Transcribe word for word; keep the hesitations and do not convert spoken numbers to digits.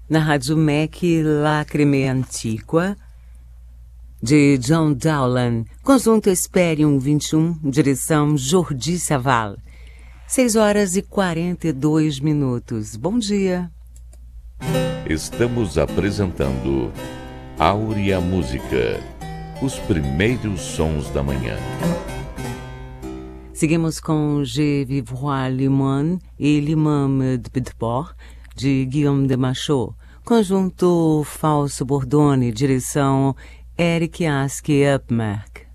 na Rádio M E C Lacrime Antiqua, de John Dowland, conjunto Hesperium vinte e um, direção Jordi Saval. seis horas e quarenta e dois minutos. Bom dia. Estamos apresentando Áurea Música, os primeiros sons da manhã. Seguimos com Je vivrai Limon e L'imam de Bedport, de Guillaume de Machaut, conjunto Falso Bordone, direção Eric Aske Upmark.